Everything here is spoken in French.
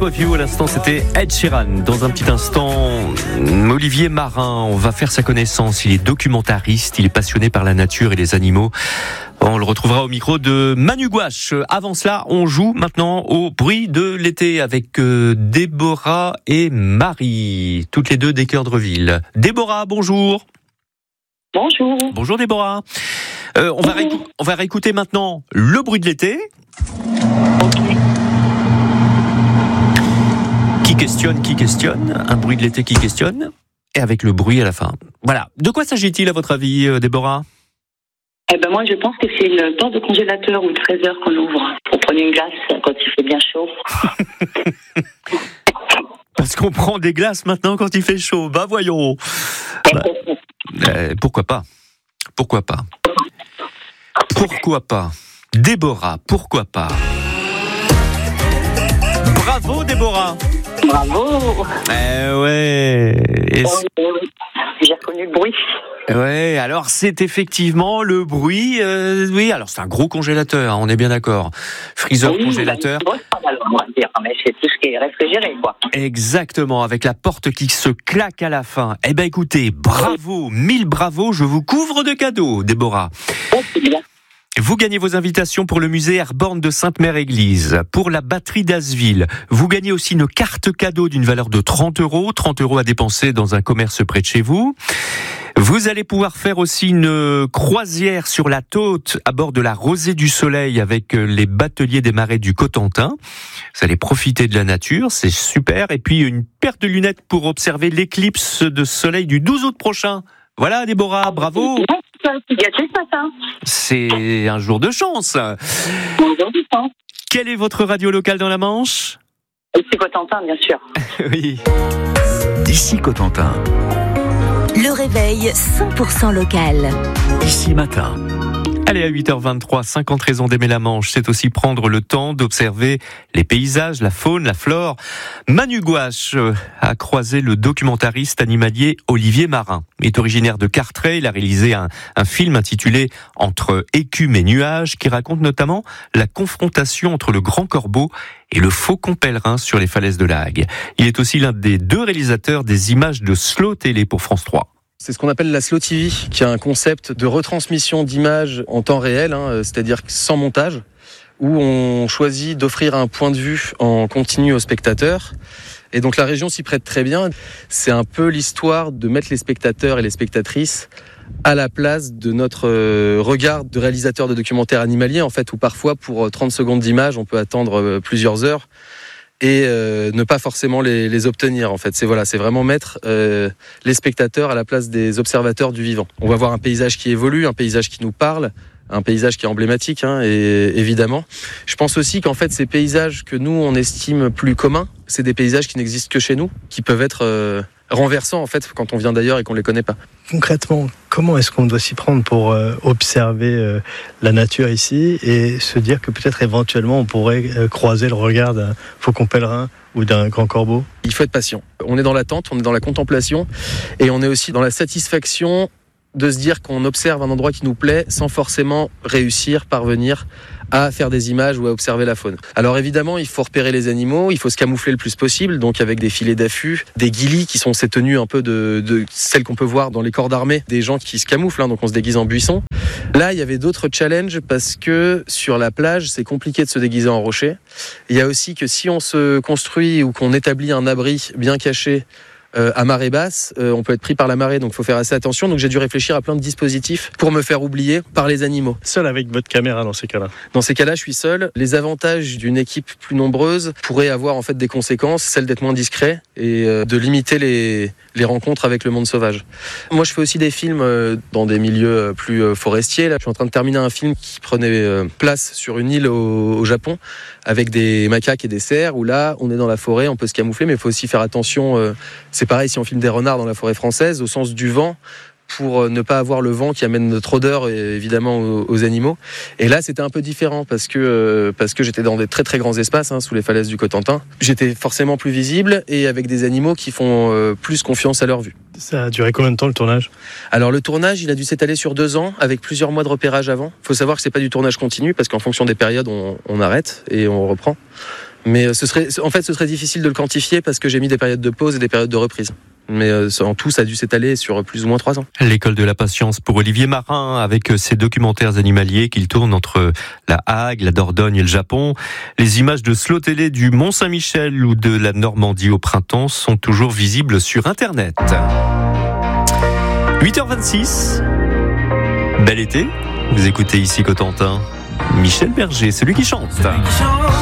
of You, à l'instant c'était Ed Sheeran. Dans un petit instant, Olivier Marin, on va faire sa connaissance. Il est documentariste, il est passionné par la nature et les animaux. On le retrouvera au micro de Manu Gouache. Avant cela, on joue maintenant au bruit de l'été avec Déborah et Marie, toutes les deux des Cœurs de Reville. Déborah, bonjour. Bonjour. Bonjour Déborah. On va réécouter maintenant le bruit de l'été. Qui questionne, un bruit de l'été qui questionne, et avec le bruit à la fin. Voilà. De quoi s'agit-il à votre avis, Déborah ? Moi, je pense que c'est une porte de congélateur ou de fraiseur qu'on ouvre pour prendre une glace quand il fait bien chaud. Parce qu'on prend des glaces maintenant quand il fait chaud. Bah voyons. Pourquoi pas ? Pourquoi pas ? Pourquoi pas ? Déborah, pourquoi pas ? Bravo Déborah. Bravo. Ouais. J'ai reconnu le bruit. Ouais, alors c'est effectivement le bruit. Oui, alors c'est un gros congélateur, on est bien d'accord. Freezer, oui, congélateur. On va dire, mais c'est tout ce qui est réfrigéré, quoi. Exactement, avec la porte qui se claque à la fin. Eh ben écoutez, bravo, 1000 bravos, je vous couvre de cadeaux, Déborah. Oh, c'est bien. Vous gagnez vos invitations pour le musée Airborne de Sainte-Mère-Église, pour la batterie d'Asville. Vous gagnez aussi une carte cadeau d'une valeur de 30 €, 30 € à dépenser dans un commerce près de chez vous. Vous allez pouvoir faire aussi une croisière sur la Taute à bord de la Rosée du Soleil avec les bateliers des marais du Cotentin. Vous allez profiter de la nature, c'est super. Et puis une paire de lunettes pour observer l'éclipse de soleil du 12 août prochain. Voilà Déborah, bravo. C'est un jour de chance. Quelle est votre radio locale dans la Manche ? Ici Cotentin, bien sûr. Oui. D'ici Cotentin. Le réveil 100% local. Ici matin. Allez, à 8h23, 50 raisons d'aimer la Manche, c'est aussi prendre le temps d'observer les paysages, la faune, la flore. Manu Gouache a croisé le documentariste animalier Olivier Marin. Il est originaire de Carteret, il a réalisé un film intitulé « Entre écume et nuages » qui raconte notamment la confrontation entre le grand corbeau et le faucon pèlerin sur les falaises de la Hague. Il est aussi l'un des 2 réalisateurs des images de Slow Télé pour France 3. C'est ce qu'on appelle la Slow TV, qui est un concept de retransmission d'images en temps réel, c'est-à-dire sans montage, où on choisit d'offrir un point de vue en continu au spectateur. Et donc la région s'y prête très bien. C'est un peu l'histoire de mettre les spectateurs et les spectatrices à la place de notre regard de réalisateur de documentaires animaliers, en fait, où parfois pour 30 secondes d'image, on peut attendre plusieurs heures et ne pas forcément les obtenir, en fait. C'est vraiment mettre les spectateurs à la place des observateurs du vivant. On va voir un paysage qui évolue, un paysage qui nous parle, un paysage qui est emblématique, et évidemment. Je pense aussi qu'en fait, ces paysages que nous, on estime plus communs, c'est des paysages qui n'existent que chez nous, qui peuvent être renversants, en fait, quand on vient d'ailleurs et qu'on les connaît pas. Concrètement, comment est-ce qu'on doit s'y prendre pour observer la nature ici et se dire que peut-être éventuellement on pourrait croiser le regard d'un faucon pèlerin ou d'un grand corbeau ? Il faut être patient. On est dans l'attente, on est dans la contemplation et on est aussi dans la satisfaction de se dire qu'on observe un endroit qui nous plaît sans forcément parvenir à faire des images ou à observer la faune. Alors évidemment, il faut repérer les animaux, il faut se camoufler le plus possible, donc avec des filets d'affût, des ghillies qui sont ces tenues un peu de celles qu'on peut voir dans les corps d'armée, des gens qui se camouflent, donc on se déguise en buisson. Là, il y avait d'autres challenges parce que sur la plage, c'est compliqué de se déguiser en rocher. Il y a aussi que si on se construit ou qu'on établit un abri bien caché à marée basse, on peut être pris par la marée, donc il faut faire assez attention. Donc j'ai dû réfléchir à plein de dispositifs pour me faire oublier par les animaux. Seul avec votre caméra dans ces cas-là ? Dans ces cas-là, je suis seul. Les avantages d'une équipe plus nombreuse pourraient avoir en fait des conséquences, celles d'être moins discret et de limiter les rencontres avec le monde sauvage. Moi, je fais aussi des films dans des milieux plus forestiers. Là, je suis en train de terminer un film qui prenait place sur une île au Japon avec des macaques et des cerfs, où là, on est dans la forêt, on peut se camoufler, mais il faut aussi faire attention. C'est pareil si on filme des renards dans la forêt française, au sens du vent, pour ne pas avoir le vent qui amène notre odeur évidemment aux animaux. Et là, c'était un peu différent parce que j'étais dans des très très grands espaces, sous les falaises du Cotentin. J'étais forcément plus visible et avec des animaux qui font plus confiance à leur vue. Ça a duré combien de temps le tournage ? Alors le tournage, il a dû s'étaler sur 2 ans avec plusieurs mois de repérage avant. Il faut savoir que c'est pas du tournage continu parce qu'en fonction des périodes, on arrête et on reprend. Mais ce serait difficile de le quantifier parce que j'ai mis des périodes de pause et des périodes de reprise. Mais en tout, ça a dû s'étaler sur plus ou moins 3 ans. L'école de la patience pour Olivier Marin, avec ses documentaires animaliers qu'il tourne entre la Hague, la Dordogne et le Japon. Les images de slow télé du Mont-Saint-Michel ou de la Normandie au printemps sont toujours visibles sur Internet. 8h26. Bel été. Vous écoutez ici Cotentin. Michel Berger, celui qui chante.